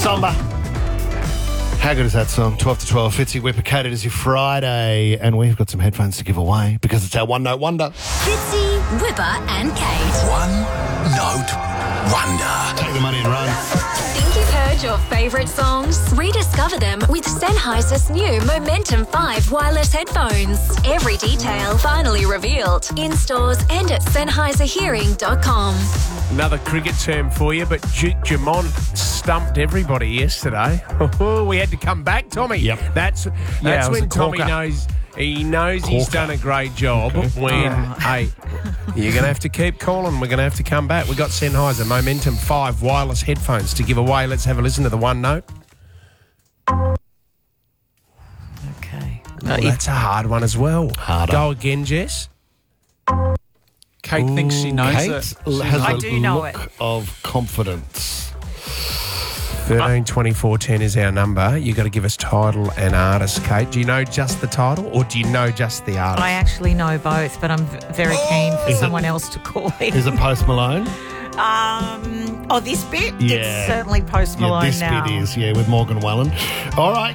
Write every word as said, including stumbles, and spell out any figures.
Somber. How good is that song? twelve to twelve. Fitzy Whipper, Kate, it is your Friday, and we've got some headphones to give away because it's our One Note Wonder. Fitzy, Whipper and Kate. One Note Wonder. Take the money and run. Think you've heard your favourite songs? Rediscover them with Sennheiser's new Momentum five wireless headphones. Every detail finally revealed in stores and at Sennheiser Hearing dot com. Another cricket term for you, but Duke Dumont stumped everybody yesterday. We had to come back, Tommy. Yep. That's Yeah, that's it was when a Tommy corker. knows he knows he's Corker. done a great job. When hey, you're going to have to keep calling. We're going to have to come back. We got Sennheiser Momentum five wireless headphones to give away. Let's have a listen to the one note. Okay. Oh, that's a hard one as well. Harder. Go again, Jess. Kate thinks she knows Kate it. has I a do know look it. of confidence. thirteen twenty-four ten is our number. You got to give us title and artist, Kate. Do you know just the title or do you know just the artist? I actually know both, but I'm v- very keen for Is it- someone else to call in. Is it Post Malone? Um, oh, this bit? Yeah. It's certainly Post Yeah, Malone this now. bit is, yeah, with Morgan Wallen. All right,